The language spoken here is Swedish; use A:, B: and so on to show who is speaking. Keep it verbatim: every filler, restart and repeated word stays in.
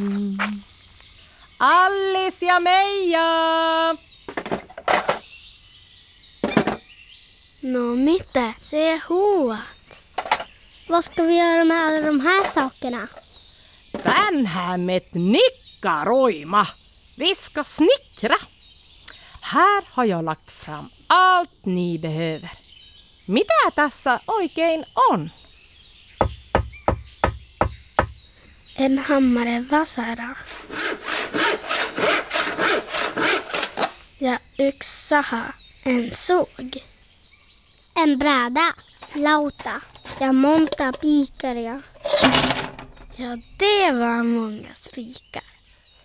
A: Mm. Alice ja Meija!
B: No mitä, se huuat.
C: Vad ska vi göra med alla de här sakerna?
A: Tänhän met nikkaroima. Vi ska snickra. Här har jag lagt fram allt ni behöver. Mitä tässä oikein on?
B: En hammare vasara. Ja yksi saha, en såg.
C: En bräda, lauta ja monta pikar. Ja.
B: Ja, det var många spikar.